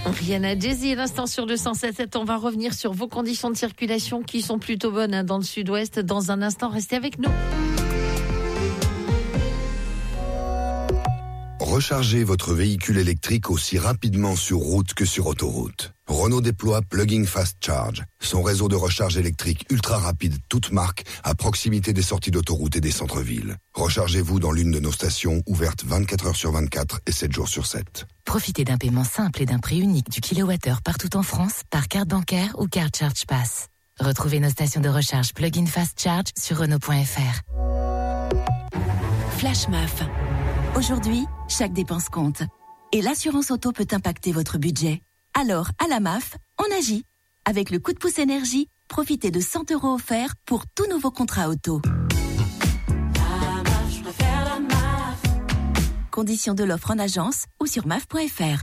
Rihanna, Jay-Z, à l'instant sur le 107.7. On va revenir sur vos conditions de circulation qui sont plutôt bonnes dans le sud-ouest. Dans un instant, restez avec nous. Rechargez votre véhicule électrique aussi rapidement sur route que sur autoroute. Renault déploie Plug-in Fast Charge, son réseau de recharge électrique ultra rapide, toute marque, à proximité des sorties d'autoroute et des centres-villes. Rechargez-vous dans l'une de nos stations, ouvertes 24 heures sur 24 et 7 jours sur 7. Profitez d'un paiement simple et d'un prix unique du kilowattheure partout en France par carte bancaire ou carte Charge Pass. Retrouvez nos stations de recharge Plug-in Fast Charge sur Renault.fr. Flash MAF. Aujourd'hui, chaque dépense compte. Et l'assurance auto peut impacter votre budget. Alors, à la MAF, on agit. Avec le coup de pouce énergie, profitez de 100 € offerts pour tout nouveau contrat auto. La MAF, je préfère la MAF. Conditions de l'offre en agence ou sur maf.fr.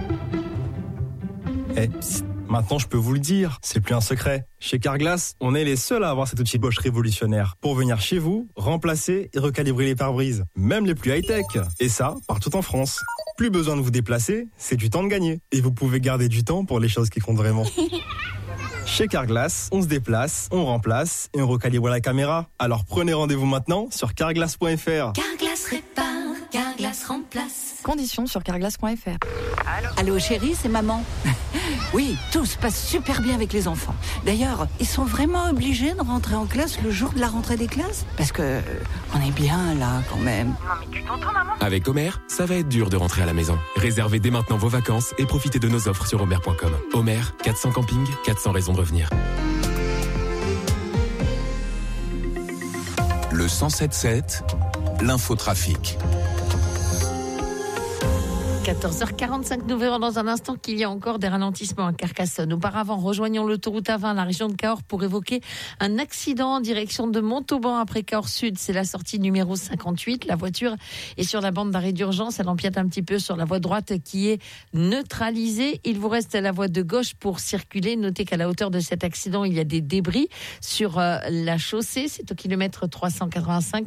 Maintenant, je peux vous le dire, c'est plus un secret. Chez Carglass, on est les seuls à avoir cet outil Bosch révolutionnaire pour venir chez vous, remplacer et recalibrer les pare-brises, même les plus high-tech. Et ça, partout en France. Plus besoin de vous déplacer, c'est du temps de gagner. Et vous pouvez garder du temps pour les choses qui comptent vraiment. Chez Carglass, on se déplace, on remplace et on recalibre la caméra. Alors prenez rendez-vous maintenant sur carglass.fr. Carglass répare, Carglass remplace. Conditions sur carglass.fr. Allô chérie, c'est maman. Oui, tout se passe super bien avec les enfants. D'ailleurs, ils sont vraiment obligés de rentrer en classe le jour de la rentrée des classes ? Parce que on est bien là quand même. Non mais tu t'entends maman ? Avec Homer, ça va être dur de rentrer à la maison. Réservez dès maintenant vos vacances et profitez de nos offres sur homer.com. Homer, 400 campings, 400 raisons de revenir. Le 107.7, l'infotrafic. 14h45, nous verrons dans un instant qu'il y a encore des ralentissements à Carcassonne. Auparavant, rejoignons l'autoroute A20, la région de Cahors, pour évoquer un accident en direction de Montauban après Cahors Sud. C'est la sortie numéro 58. La voiture est sur la bande d'arrêt d'urgence. Elle empiète un petit peu sur la voie droite qui est neutralisée. Il vous reste la voie de gauche pour circuler. Notez qu'à la hauteur de cet accident, il y a des débris sur la chaussée. C'est au kilomètre 385.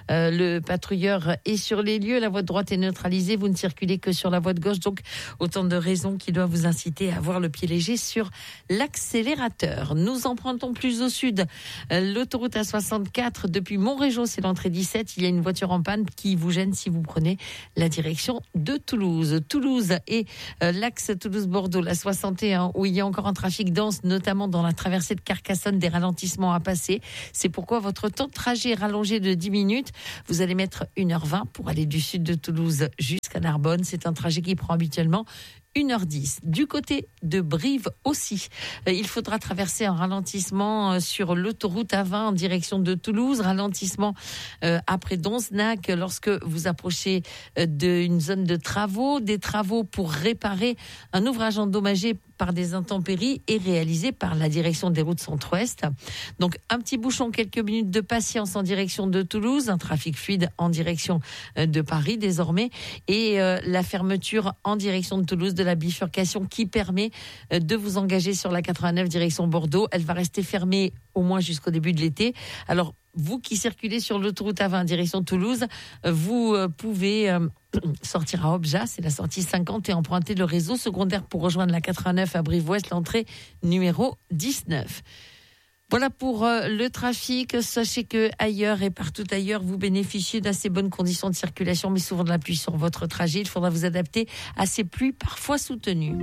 Le patrouilleur est sur les lieux. La voie de droite est neutralisée. Vous ne circulez que sur la voie de gauche, donc autant de raisons qui doivent vous inciter à avoir le pied léger sur l'accélérateur. Nous empruntons plus au sud l'autoroute A64 depuis Montrégeau, c'est l'entrée 17. Il y a une voiture en panne qui vous gêne si vous prenez la direction de Toulouse. Toulouse et l'axe Toulouse-Bordeaux, la 61, où il y a encore un trafic dense, notamment dans la traversée de Carcassonne, des ralentissements à passer. C'est pourquoi votre temps de trajet est rallongé de 10 minutes. Vous allez mettre 1h20 pour aller du sud de Toulouse jusqu'à Narbonne. C'est un trajet qui prend habituellement 1h10. Du côté de Brive aussi, il faudra traverser un ralentissement sur l'autoroute A20 en direction de Toulouse, ralentissement après Donzenac lorsque vous approchez d'une zone de travaux, des travaux pour réparer un ouvrage endommagé par des intempéries et réalisé par la direction des routes centre-ouest. Donc un petit bouchon, quelques minutes de patience en direction de Toulouse, un trafic fluide en direction de Paris désormais et la fermeture en direction de Toulouse de la bifurcation qui permet de vous engager sur la 89 direction Bordeaux. Elle va rester fermée au moins jusqu'au début de l'été. Alors vous qui circulez sur l'autoroute A20 direction Toulouse, vous pouvez sortir à Obja, c'est la sortie 50, et emprunter le réseau secondaire pour rejoindre la 89 à Brive-Ouest, l'entrée numéro 19. Voilà pour le trafic. Sachez que ailleurs et partout ailleurs, vous bénéficiez d'assez bonnes conditions de circulation, mais souvent de la pluie sur votre trajet. Il faudra vous adapter à ces pluies parfois soutenues.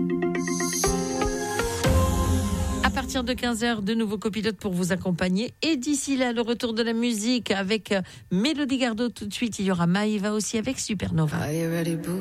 À partir de 15h, de nouveaux copilotes pour vous accompagner. Et d'ici là, le retour de la musique avec Mélodie Gardot tout de suite. Il y aura Maïva aussi avec Supernova.